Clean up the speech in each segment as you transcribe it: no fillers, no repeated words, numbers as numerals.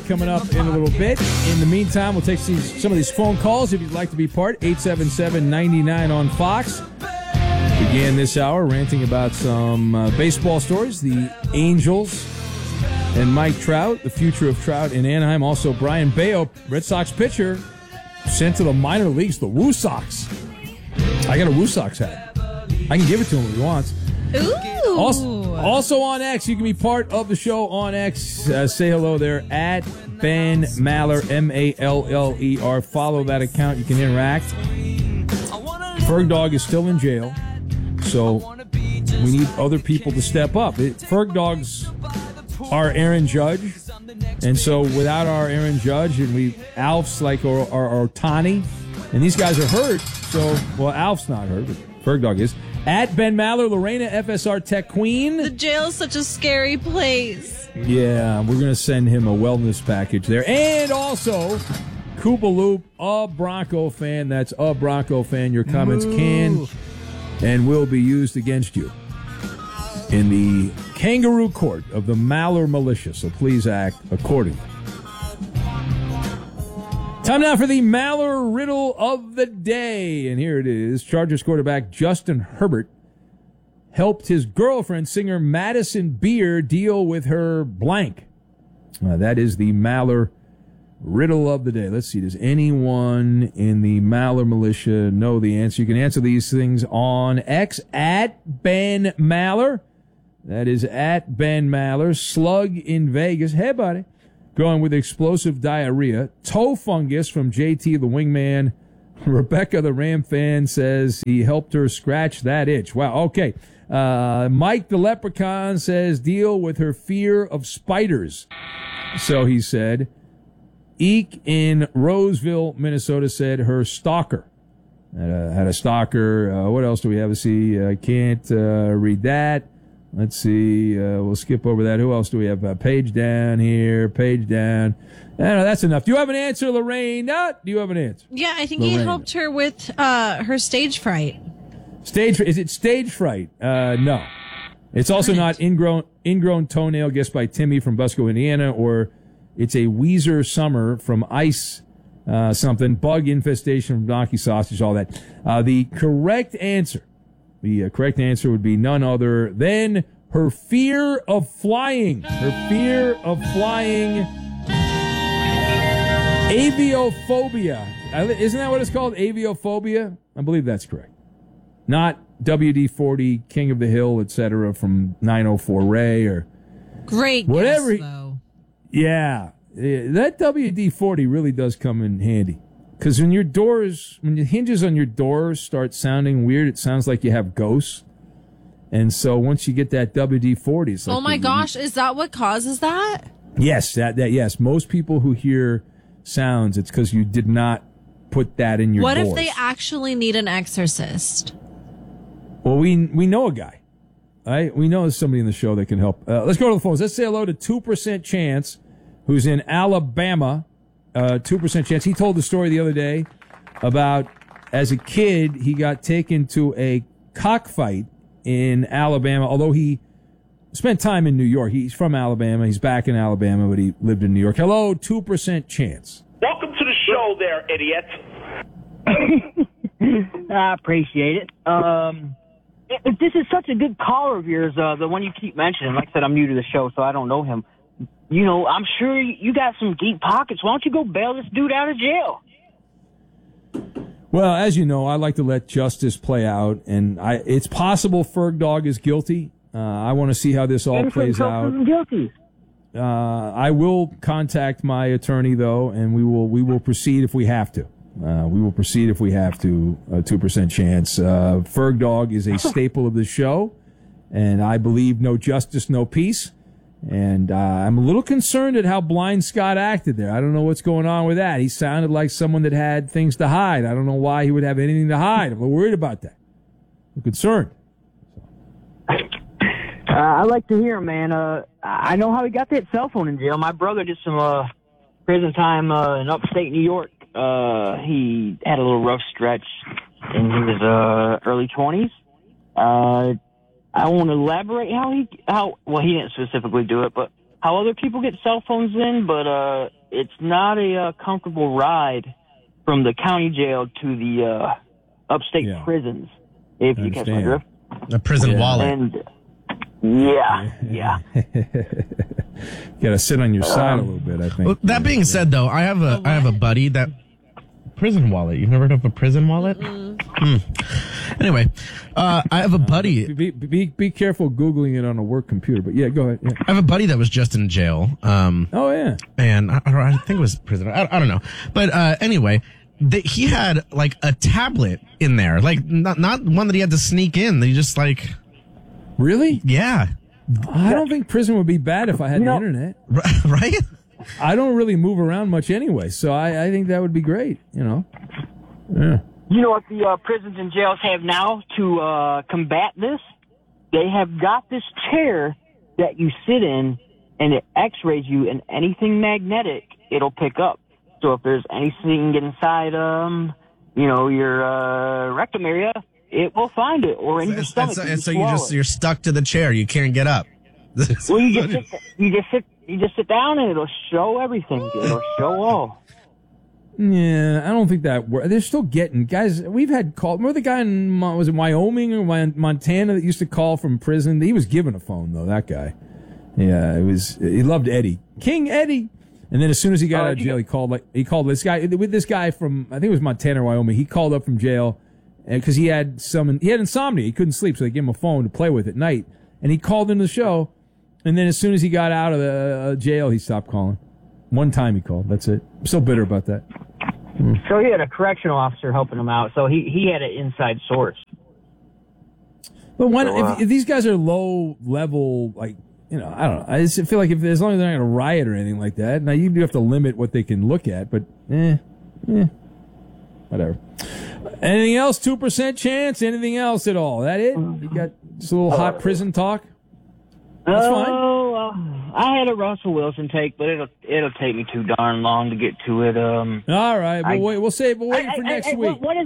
coming up in a little bit. In the meantime, we'll take some of these phone calls if you'd like to be part. 877-99 on Fox. Began this hour ranting about some baseball stories. The Angels and Mike Trout, the future of Trout in Anaheim. Also, Brian Bayo, Red Sox pitcher, sent to the minor leagues, the Woo Sox. I got a Woo Sox hat. I can give it to him if he wants. Ooh. Also on X, you can be part of the show on X. Say hello there at Ben Maller, Maller. Follow that account. You can interact. Ferg Dog is still in jail, so we need other people to step up. Ferg Dog's our Aaron Judge, and so without our Aaron Judge, and Alf's like our Tani, and these guys are hurt. So, well, Alf's not hurt, but Ferg Dog is. At Ben Maller, Lorena, FSR Tech Queen. The jail is such a scary place. Yeah, we're going to send him a wellness package there. And also, Koopa Loop, a Bronco fan. That's a Bronco fan. Your comments can and will be used against you in the kangaroo court of the Maller militia. So please act accordingly. Time now for the Maller riddle of the day. And here it is. Chargers quarterback Justin Herbert helped his girlfriend, singer Madison Beer, deal with her blank. That is the Maller riddle of the day. Let's see. Does anyone in the Maller militia know the answer? You can answer these things on X at Ben Maller. That is at Ben Maller. Slug in Vegas. Hey, buddy. Going with explosive diarrhea. Toe fungus from JT the Wingman. Rebecca the Ram fan says he helped her scratch that itch. Wow, okay. Mike the Leprechaun says deal with her fear of spiders. So he said. Eek in Roseville, Minnesota said her stalker. Had a stalker. What else do we have? Let's see. I can't read that. Let's see. We'll skip over that. Who else do we have? Page down here. Page down. No, that's enough. Do you have an answer, Lorraine? Do you have an answer? Yeah, I think he helped her with her stage fright. Is it stage fright? No. It's also not ingrown toenail, guessed by Timmy from Busco, Indiana, or it's a Weezer Summer from Ice something, bug infestation from Donkey Sausage, all that. The correct answer would be none other than her fear of flying. Her fear of flying. Aviophobia. Isn't that what it's called? Aviophobia? I believe that's correct. Not WD-40, King of the Hill, etc. from 904 Ray or great whatever. Guess, though. Yeah. That WD-40 really does come in handy. Because when the hinges on your doors start sounding weird, it sounds like you have ghosts. And so once you get that WD-40, it's like... Oh my gosh, is that what causes that? Yes, yes. Most people who hear sounds, it's because you did not put that in your doors. What if they actually need an exorcist? Well, we know a guy. Right? We know somebody in the show that can help. Let's go to the phones. Let's say hello to 2% Chance, who's in Alabama. 2% Chance. He told the story the other day about, as a kid, he got taken to a cockfight in Alabama, although he spent time in New York. He's from Alabama. He's back in Alabama, but he lived in New York. Hello, 2% Chance. Welcome to the show there, idiot. I appreciate it. This is such a good caller of yours, the one you keep mentioning. Like I said, I'm new to the show, so I don't know him. You know, I'm sure you got some deep pockets. Why don't you go bail this dude out of jail? Well, as you know, I like to let justice play out, and it's possible Ferg Dog is guilty. I want to see how this all plays out. Guilty. I will contact my attorney, though, and we will proceed if we have to. We will proceed if we have to. 2% Chance. Ferg Dog is a staple of the show, and I believe no justice, no peace. And I'm a little concerned at how blind Scott acted there. I don't know what's going on with that. He sounded like someone that had things to hide. I don't know why he would have anything to hide. I'm worried about that. I'm concerned. I like to hear him, man. I know how he got that cell phone in jail. My brother did some prison time in upstate New York. He had a little rough stretch in his early 20s. I want to elaborate how he didn't specifically do it, but how other people get cell phones in, but it's not a comfortable ride from the county jail to the upstate prisons, if you catch my drift. A prison wallet. And yeah. Got to sit on your side a little bit, I think. Well, that being said, though, I have a buddy that prison wallet. You've never heard of a prison wallet? Anyway, I have a buddy. Be careful Googling it on a work computer. But yeah, go ahead. Yeah. I have a buddy that was just in jail. Oh yeah, and I think it was prison. I don't know. But anyway, he had like a tablet in there, like not one that he had to sneak in. He just like really, yeah. I don't think prison would be bad if I had the internet. Right? I don't really move around much anyway, so I think that would be great. Yeah. You know what the prisons and jails have now to combat this? They have got this chair that you sit in, and it x-rays you, and anything magnetic, it'll pick up. So if there's anything inside, your rectum area, it will find it, or in your stomach. So you're stuck to the chair. You can't get up. Well, you just sit down, and it'll show everything. It'll show all. Yeah, I don't think that works. They're still getting guys. We've had call. Remember the guy in was it Wyoming or Montana that used to call from prison? He was given a phone though. That guy. Yeah, it was. He loved Eddie, King Eddie. And then as soon as he got out of jail, he called this guy from I think it was Montana or Wyoming. He called up from jail because he had insomnia. He couldn't sleep, so they gave him a phone to play with at night. And he called into the show. And then as soon as he got out of the jail, he stopped calling. One time he called. That's it. I'm still bitter about that. So he had a correctional officer helping him out. So he had an inside source. But if these guys are low level, like, I don't know. I just feel like as long as they're not going to riot or anything like that. Now you do have to limit what they can look at, but whatever. Anything else? 2% chance? Anything else at all? That it? You got just a little hot prison talk? That's fine. I had a Russell Wilson take, but it'll take me too darn long to get to it. All right, we'll save. We'll wait for next week. What is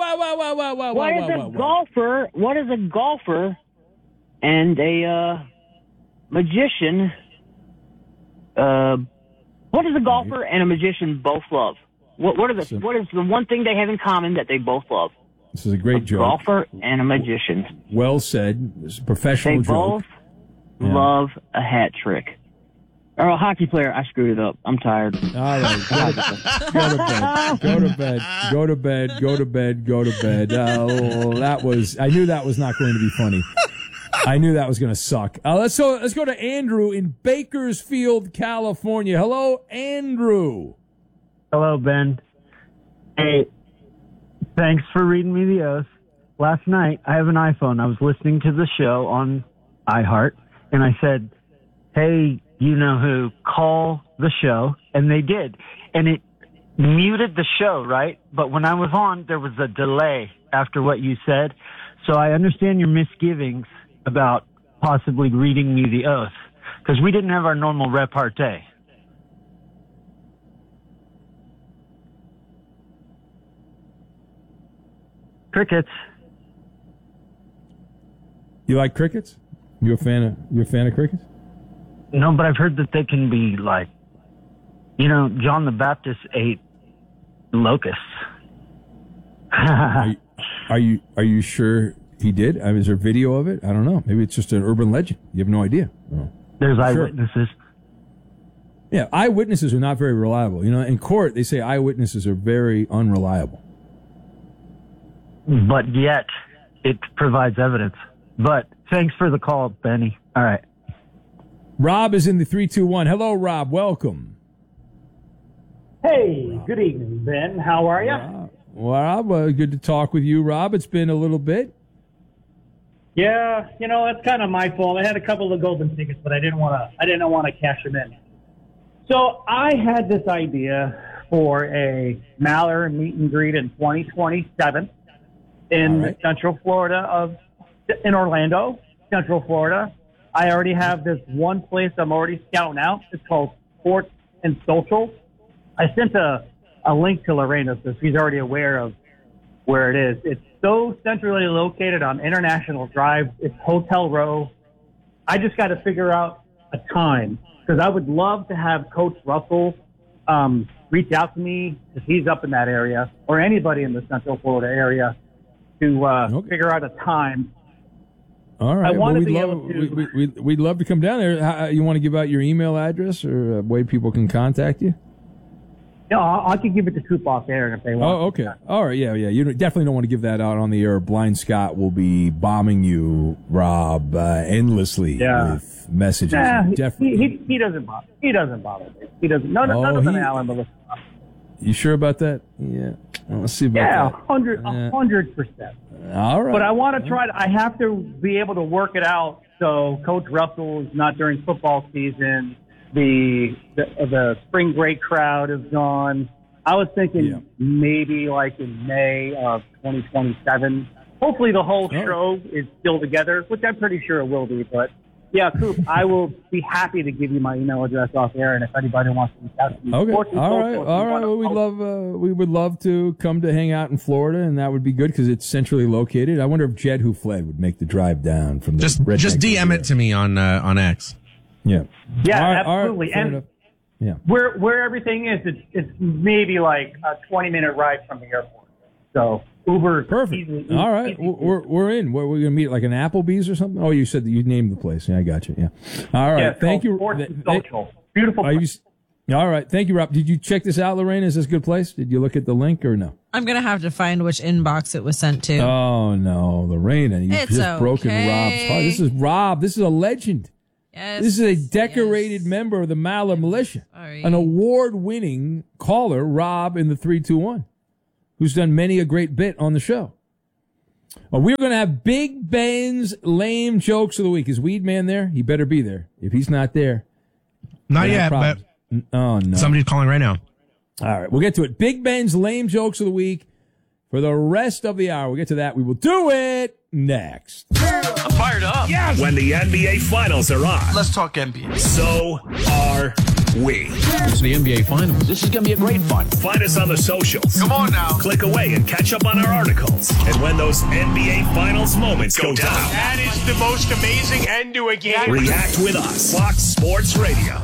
a golfer and a magician? What does a golfer and a magician both love? What is the one thing they have in common that they both love? This is a great joke. Golfer and a magician. Well said. It's a professional joke. They both love a hat trick. Or a hockey player. I screwed it up. I'm tired. All right. Go to bed. I knew that was not going to be funny. I knew that was going to suck. Let's go to Andrew in Bakersfield, California. Hello, Andrew. Hello, Ben. Hey, thanks for reading me the oath. Last night, I have an iPhone. I was listening to the show on iHeart, and I said, hey, you know who, call the show, and they did. And it muted the show, right? But when I was on, there was a delay after what you said. So I understand your misgivings about possibly reading me the oath, because we didn't have our normal repartee. Crickets. You like crickets? You're a fan of crickets? No, but I've heard that they can be like, John the Baptist ate locusts. Are you sure he did? Is there video of it? I don't know. Maybe it's just an urban legend. You have no idea. Oh. There's eyewitnesses. Sure. Yeah, eyewitnesses are not very reliable. In court, they say eyewitnesses are very unreliable. But yet, it provides evidence. But thanks for the call, Benny. All right. Rob is in the 321. Hello, Rob. Welcome. Hey, good evening, Ben. How are you? Rob, good to talk with you, Rob. It's been a little bit. Yeah, that's kind of my fault. I had a couple of golden tickets, but I didn't want to cash them in. So I had this idea for a Maller meet and greet in 2027 in Central Florida in Orlando, Central Florida. I already have this one place I'm already scouting out. It's called Sports and Social. I sent a link to Lorena, so she's already aware of where it is. It's so centrally located on International Drive. It's Hotel Row. I just got to figure out a time, because I would love to have Coach Russell reach out to me, because he's up in that area, or anybody in the Central Florida area, to figure out a time. All right. I want to be able to. We'd love to come down there. You want to give out your email address or a way people can contact you? No, I could give it to Coop off air if they want. Oh, okay. All right. Yeah. You definitely don't want to give that out on the air. Blind Scott will be bombing you, Rob, endlessly with messages. Nah, definitely. he doesn't bother. He doesn't bother me. He doesn't. None of them Alan Melissa. You sure about that? Yeah. Let's see about that. 100%. All right. But I want to try I have to be able to work it out so Coach Russell is not during football season. The spring break crowd is gone. I was thinking maybe like in May of 2027. Hopefully the whole show is still together, which I'm pretty sure it will be. But yeah, Coop, I will be happy to give you my email address off air, and if anybody wants to reach out to me. Okay. All right. Well, we would love to come to hang out in Florida, and that would be good because it's centrally located. I wonder if Jed Who Fled would make the drive down from the just DM it to me on X. Yeah. Yeah, absolutely. And where everything is, it's maybe like a 20-minute ride from the airport. So Uber. Perfect. All right. We're in. We're going to meet like an Applebee's or something? Oh, you said that you named the place. Yeah, I got you. Yeah. All right. Thank you. Social. Beautiful place. All right. Thank you, Rob. Did you check this out, Lorraine? Is this a good place? Did you look at the link or no? I'm going to have to find which inbox it was sent to. Oh, no. Lorraine, you've just broken Rob's heart. This is Rob. This is a legend. Yes. This is a decorated member of the Maller Militia. Sorry. An award-winning caller, Rob in the 321, who's done many a great bit on the show. Well, we're going to have Big Ben's lame jokes of the week. Is Weed Man there? He better be there. If he's not there. Not yet, but oh, no. Somebody's calling right now. All right, we'll get to it. Big Ben's lame jokes of the week for the rest of the hour. We'll get to that. We will do it next. I'm fired up. Yes. When the NBA Finals are on. Let's talk NBA. So are we. It's the NBA Finals. This is going to be a great fun. Find us on the socials. Come on now. Click away and catch up on our articles. And when those NBA Finals moments go down. That is the most amazing end to a game. React with us. Fox Sports Radio.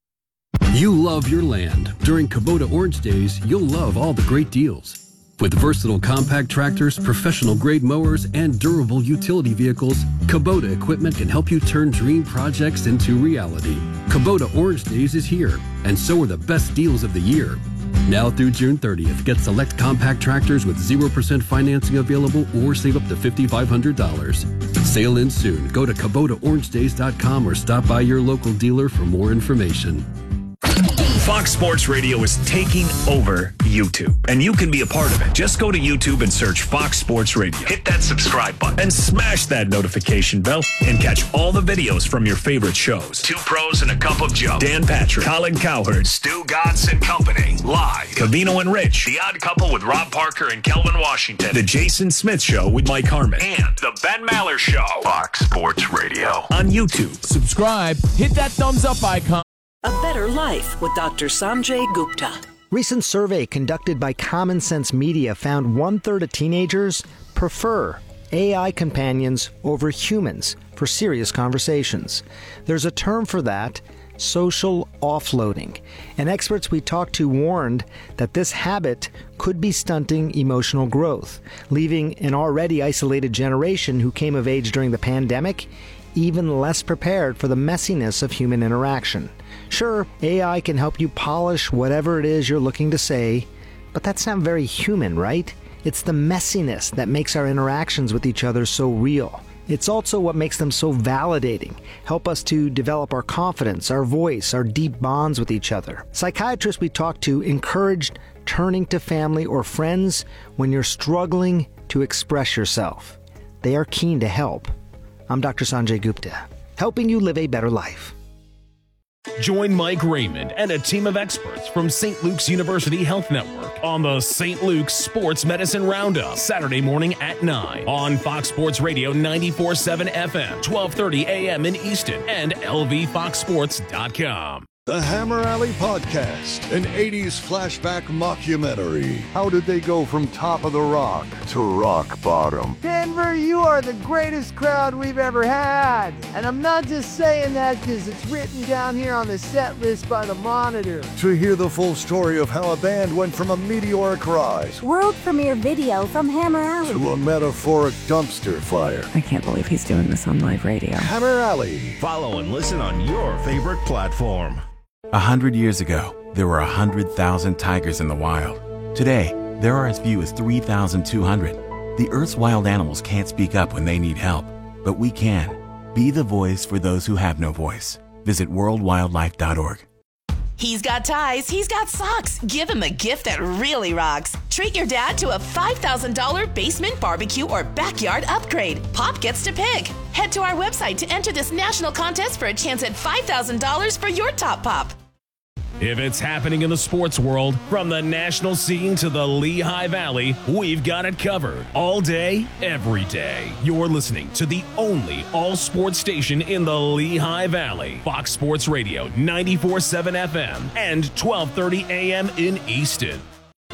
You love your land. During Kubota Orange Days, you'll love all the great deals. With versatile compact tractors, professional-grade mowers, and durable utility vehicles, Kubota equipment can help you turn dream projects into reality. Kubota Orange Days is here, and so are the best deals of the year. Now through June 30th, get select compact tractors with 0% financing available or save up to $5,500. Sale ends soon. Go to KubotaOrangeDays.com or stop by your local dealer for more information. Fox Sports Radio is taking over YouTube, and you can be a part of it. Just go to YouTube and search Fox Sports Radio. Hit that subscribe button and smash that notification bell and catch all the videos from your favorite shows. Two Pros and a Cup of Joe. Dan Patrick, Colin Cowherd, Stu Gatz and Company. Live. Covino and Rich. The Odd Couple with Rob Parker and Kelvin Washington. The Jason Smith Show with Mike Harmon. And The Ben Maller Show. Fox Sports Radio. On YouTube. Subscribe. Hit that thumbs up icon. A Better Life with Dr. Sanjay Gupta. Recent survey conducted by Common Sense Media found 1/3 of teenagers prefer AI companions over humans for serious conversations. There's a term for that, social offloading. And experts we talked to warned that this habit could be stunting emotional growth, leaving an already isolated generation who came of age during the pandemic even less prepared for the messiness of human interaction. Sure, AI can help you polish whatever it is you're looking to say, but that's not very human, right? It's the messiness that makes our interactions with each other so real. It's also what makes them so validating, help us to develop our confidence, our voice, our deep bonds with each other. Psychiatrists we talked to encouraged turning to family or friends when you're struggling to express yourself. They are keen to help. I'm Dr. Sanjay Gupta, helping you live a better life. Join Mike Raymond and a team of experts from St. Luke's University Health Network on the St. Luke's Sports Medicine Roundup, Saturday morning at 9 on Fox Sports Radio 94.7 FM, 12:30 a.m. in Easton, and lvfoxsports.com. The Hammer Alley Podcast, an 80s flashback mockumentary. How did they go from top of the rock to rock bottom? Denver, you are the greatest crowd we've ever had. And I'm not just saying that because it's written down here on the set list by the Monitor. To hear the full story of how a band went from a meteoric rise world premiere video from Hammer Alley to a metaphoric dumpster fire. I can't believe he's doing this on live radio. Hammer Alley. Follow and listen on your favorite platform. 100 years ago, there were 100,000 tigers in the wild. Today, there are as few as 3,200. The Earth's wild animals can't speak up when they need help, but we can. Be the voice for those who have no voice. Visit worldwildlife.org. He's got ties, he's got socks. Give him a gift that really rocks. Treat your dad to a $5,000 basement barbecue or backyard upgrade. Pop gets to pick. Head to our website to enter this national contest for a chance at $5,000 for your top pop. If it's happening in the sports world, from the national scene to the Lehigh Valley, we've got it covered. All day, every day. You're listening to the only all-sports station in the Lehigh Valley. Fox Sports Radio, 94.7 FM and 1230 AM in Easton.